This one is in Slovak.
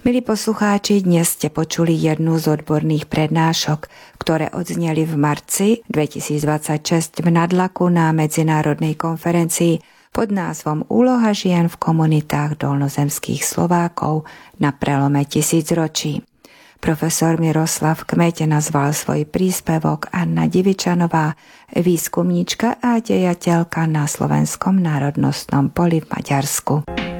Milí poslucháči, dnes ste počuli jednu z odborných prednášok, ktoré odzneli v marci 2026 v Nadlaku na medzinárodnej konferencii pod názvom Úloha žien v komunitách dolnozemských Slovákov na prelome tisícročí. Profesor Miroslav Kmeď nazval svoj príspevok Anna Divičanová, výskumníčka a dejateľka na Slovenskom národnostnom poli v Maďarsku.